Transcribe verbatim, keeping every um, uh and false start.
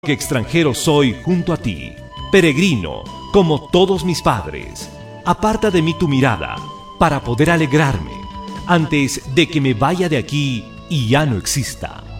que extranjero soy junto a ti, peregrino, como todos mis padres. Aparta de mí tu mirada, para poder alegrarme, antes de que me vaya de aquí y ya no exista.